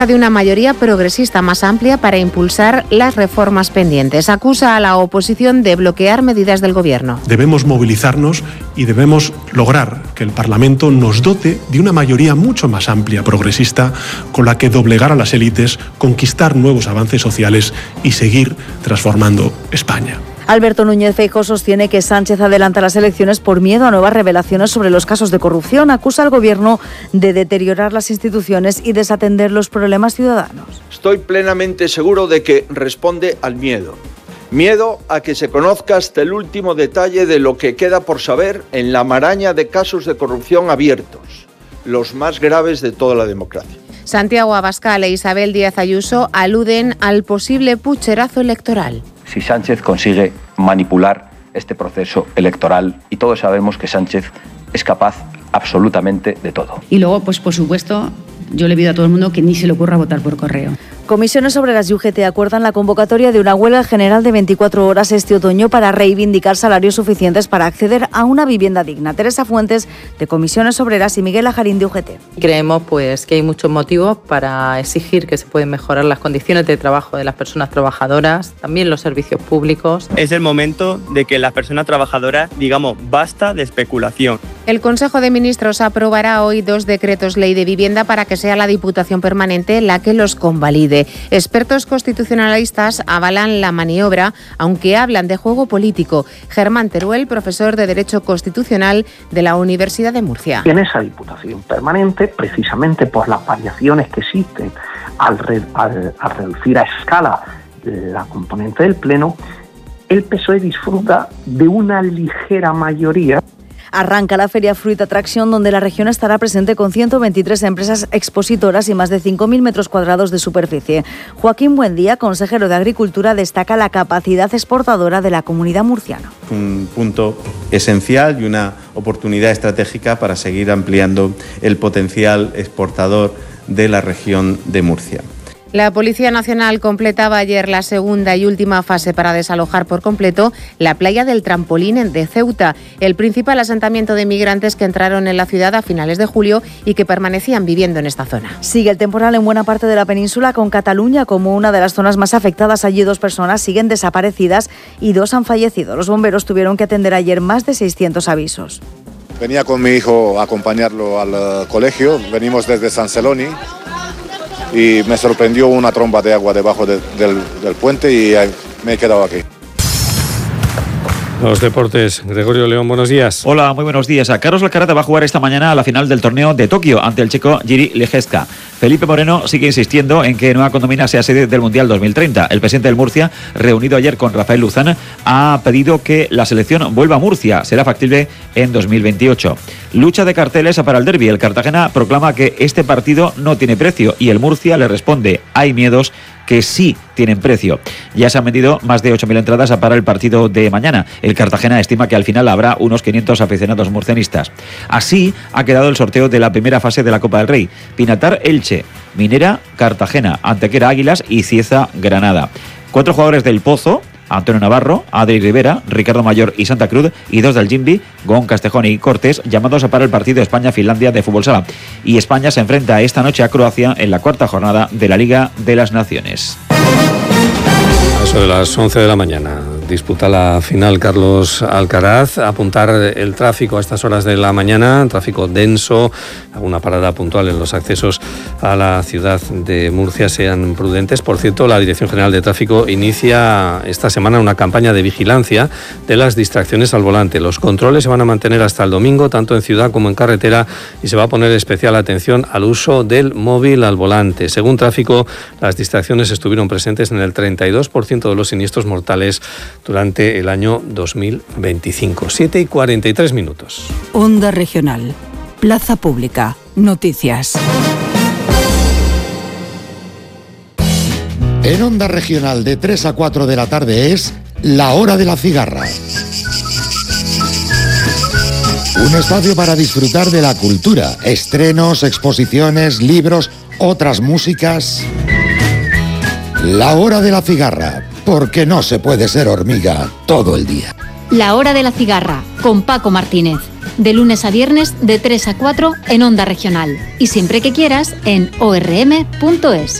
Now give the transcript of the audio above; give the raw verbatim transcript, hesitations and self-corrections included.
de una mayoría progresista más amplia para impulsar las reformas pendientes. Acusa a la oposición de bloquear medidas del Gobierno. Debemos movilizarnos y debemos lograr que el Parlamento nos dote de una mayoría mucho más amplia, progresista, con la que doblegar a las élites, conquistar nuevos avances sociales y seguir transformando España. Alberto Núñez Feijóo sostiene que Sánchez adelanta las elecciones por miedo a nuevas revelaciones sobre los casos de corrupción. Acusa al Gobierno de deteriorar las instituciones y desatender los problemas ciudadanos. Estoy plenamente seguro de que responde al miedo. Miedo a que se conozca hasta el último detalle de lo que queda por saber en la maraña de casos de corrupción abiertos, los más graves de toda la democracia. Santiago Abascal e Isabel Díaz Ayuso aluden al posible pucherazo electoral. Si Sánchez consigue manipular este proceso electoral, y todos sabemos que Sánchez es capaz absolutamente de todo. Y luego, pues por supuesto, yo le pido a todo el mundo que ni se le ocurra votar por correo. Comisiones Obreras y U G T acuerdan la convocatoria de una huelga general de veinticuatro horas este otoño para reivindicar salarios suficientes para acceder a una vivienda digna. Teresa Fuentes, de Comisiones Obreras, y Miguel Ajarín, de U G T. Creemos pues, que hay muchos motivos para exigir que se pueden mejorar las condiciones de trabajo de las personas trabajadoras, también los servicios públicos. Es el momento de que las personas trabajadoras digamos basta de especulación. El Consejo de Ministros aprobará hoy dos decretos ley de vivienda para que sea la Diputación Permanente la que los convalide. Expertos constitucionalistas avalan la maniobra, aunque hablan de juego político. Germán Teruel, profesor de Derecho Constitucional de la Universidad de Murcia. En esa Diputación Permanente, precisamente por las variaciones que existen al, re, al, al reducir a escala la componente del Pleno, el P S O E disfruta de una ligera mayoría. Arranca la Feria Fruit Attraction, donde la región estará presente con ciento veintitrés empresas expositoras y más de cinco mil metros cuadrados de superficie. Joaquín Buendía, consejero de Agricultura, destaca la capacidad exportadora de la comunidad murciana. Un punto esencial y una oportunidad estratégica para seguir ampliando el potencial exportador de la región de Murcia. La Policía Nacional completaba ayer la segunda y última fase para desalojar por completo la playa del Trampolín de Ceuta, el principal asentamiento de migrantes que entraron en la ciudad a finales de julio y que permanecían viviendo en esta zona. Sigue el temporal en buena parte de la península, con Cataluña como una de las zonas más afectadas. Allí dos personas siguen desaparecidas y dos han fallecido. Los bomberos tuvieron que atender ayer más de seiscientos avisos. Venía con mi hijo a acompañarlo al uh, colegio, venimos desde San Celoni. Y me sorprendió una tromba de agua debajo de, del, del puente y me he quedado aquí. Los deportes. Gregorio León, buenos días. Hola, muy buenos días. Carlos Alcaraz va a jugar esta mañana a la final del torneo de Tokio ante el checo Jiří Lehecka. Felipe Moreno sigue insistiendo en que Nueva Condomina sea sede del Mundial dos mil treinta. El presidente del Murcia, reunido ayer con Rafael Luzán, ha pedido que la selección vuelva a Murcia. Será factible en dos mil veintiocho. Lucha de carteles para el derbi. El Cartagena proclama que este partido no tiene precio y el Murcia le responde: hay miedos que sí tienen precio. Ya se han vendido más de ocho mil entradas para el partido de mañana. El Cartagena estima que al final habrá unos quinientos aficionados murcianistas. Así ha quedado el sorteo de la primera fase de la Copa del Rey. Pinatar Elche, Minera Cartagena, Antequera Águilas y Cieza Granada. Cuatro jugadores del Pozo: Antonio Navarro, Adri Rivera, Ricardo Mayor y Santa Cruz, y dos del Jimbi, Gon, Castejón y Cortés, llamados para el partido España-Finlandia de fútbol sala. Y España se enfrenta esta noche a Croacia en la cuarta jornada de la Liga de las Naciones. A eso de las once de la mañana disputa la final Carlos Alcaraz. Apuntar el tráfico a estas horas de la mañana, tráfico denso, alguna parada puntual en los accesos a la ciudad de Murcia. Sean prudentes. Por cierto, la Dirección General de Tráfico inicia esta semana una campaña de vigilancia de las distracciones al volante. Los controles se van a mantener hasta el domingo, tanto en ciudad como en carretera, y se va a poner especial atención al uso del móvil al volante. Según Tráfico, las distracciones estuvieron presentes en el treinta y dos por ciento de los siniestros mortales durante el año dos mil veinticinco. siete y cuarenta y tres minutos. Onda Regional. Plaza Pública. Noticias. En Onda Regional de tres a cuatro de la tarde es La Hora de la Cigarra. Un espacio para disfrutar de la cultura, estrenos, exposiciones, libros, otras músicas. La Hora de la Cigarra, porque no se puede ser hormiga todo el día. La Hora de la Cigarra, con Paco Martínez. De lunes a viernes, de tres a cuatro, en Onda Regional. Y siempre que quieras, en o r m punto es.